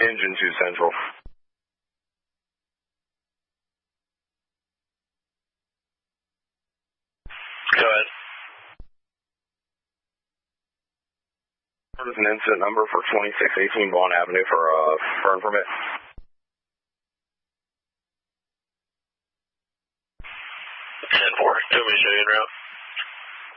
Engine 2 Central. Go ahead. What is an incident number for 2618 Vaughn Avenue for a burn permit? 10-4. Do you want me to show you en route?